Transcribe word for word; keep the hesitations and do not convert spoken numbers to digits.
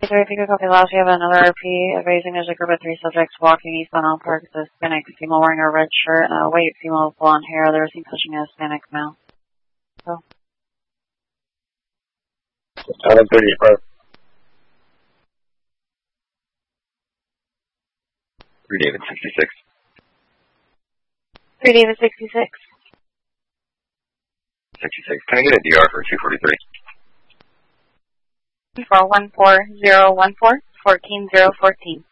Sir, if you could copy last, you have another R P advising there's a group of three subjects walking eastbound on Park. It's a Hispanic female wearing a red shirt and a white female with blonde hair. They're seen pushing a Hispanic male. So. Adam thirty-five. three David sixty-six. three David sixty-six. sixty-six. Can I get a D R for two forty-three? For one four zero one four, fourteen zero fourteen.